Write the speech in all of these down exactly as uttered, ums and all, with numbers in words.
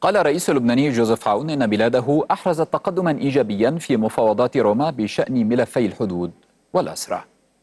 قال الرئيس اللبناني جوزيف عون إن بلاده أحرزت تقدما إيجابيا في مفاوضات روما بشأن ملفي الحدود والأسرى.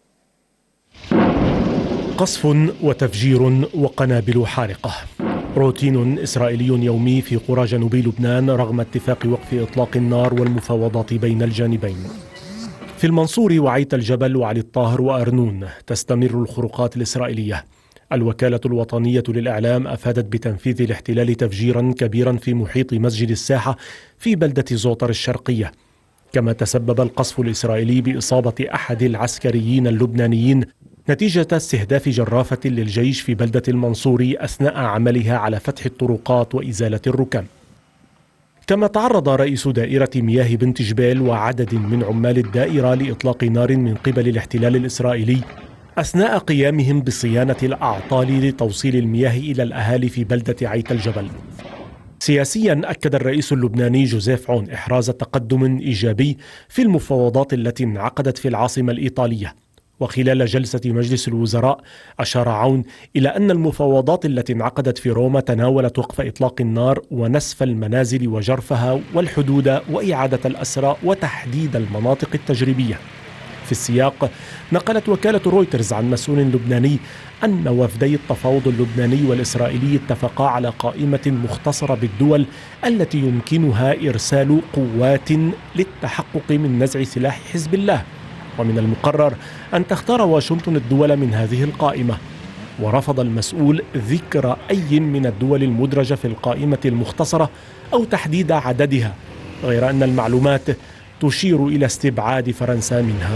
قصف وتفجير وقنابل حارقة، روتين إسرائيلي يومي في قرى جنوبي لبنان رغم اتفاق وقف إطلاق النار والمفاوضات بين الجانبين. في المنصور وعيت الجبل وعلي الطاهر وأرنون تستمر الخروقات الإسرائيلية. الوكالة الوطنية للإعلام أفادت بتنفيذ الاحتلال تفجيرا كبيرا في محيط مسجد الساحة في بلدة زوطر الشرقية. كما تسبب القصف الإسرائيلي بإصابة أحد العسكريين اللبنانيين نتيجة استهداف جرافة للجيش في بلدة المنصور أثناء عملها على فتح الطرقات وإزالة الركام. كما تعرض رئيس دائرة مياه بنت جبيل وعدد من عمال الدائرة لإطلاق نار من قبل الاحتلال الإسرائيلي أثناء قيامهم بصيانة الأعطال لتوصيل المياه إلى الأهالي في بلدة عيت الجبل. سياسيا أكد الرئيس اللبناني جوزيف عون إحراز تقدم إيجابي في المفاوضات التي انعقدت في العاصمة الإيطالية. وخلال جلسة مجلس الوزراء أشار عون إلى أن المفاوضات التي انعقدت في روما تناولت وقف إطلاق النار ونسف المنازل وجرفها والحدود وإعادة الأسرى وتحديد المناطق التجريبية. في السياق نقلت وكالة رويترز عن مسؤول لبناني أن وفدي التفاوض اللبناني والإسرائيلي اتفقا على قائمة مختصرة بالدول التي يمكنها إرسال قوات للتحقق من نزع سلاح حزب الله، ومن المقرر أن تختار واشنطن الدول من هذه القائمة. ورفض المسؤول ذكر أي من الدول المدرجة في القائمة المختصرة أو تحديد عددها، غير أن المعلومات تشير إلى استبعاد فرنسا منها.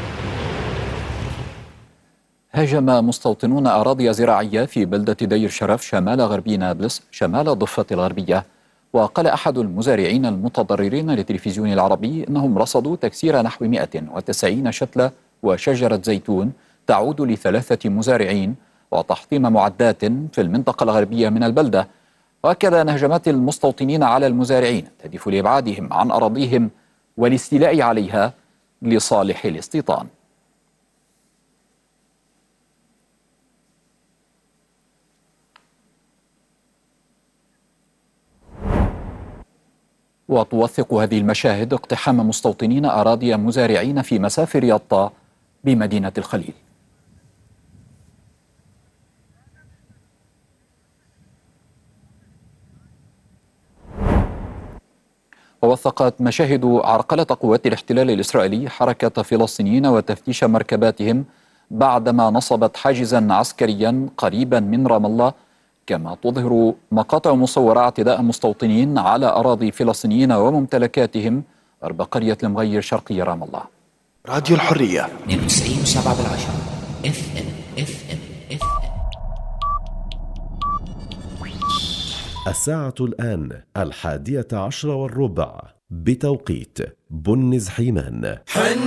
هاجم مستوطنون أراضي زراعية في بلدة دير شرف شمال غربي نابلس شمال الضفة الغربية. وقال أحد المزارعين المتضررين للتلفزيون العربي أنهم رصدوا تكسير نحو مئة وتسعين شتلة وشجرة زيتون تعود لثلاثة مزارعين وتحطيم معدات في المنطقة الغربية من البلدة. وأكد أن هجمات المستوطنين على المزارعين تهدف لإبعادهم عن أراضيهم والاستيلاء عليها لصالح الاستيطان. وتوثق هذه المشاهد اقتحام مستوطنين أراضي مزارعين في مسافر يطا بمدينة الخليل. ووثقت مشاهد عرقلة قوات الاحتلال الإسرائيلي حركة فلسطينيين وتفتيش مركباتهم بعدما نصبت حاجزا عسكريا قريبا من رام الله. كما تظهر مقاطع مصورة اعتداء مستوطنين على أراضي فلسطينيين وممتلكاتهم غرب قرية المغير شرقي رام الله. راديو الحرية اثنين وتسعين وسبعة بالعشرة اف ام اف ام اف ام. الساعة الآن الحادية عشر والربع بتوقيت بنز حيمان.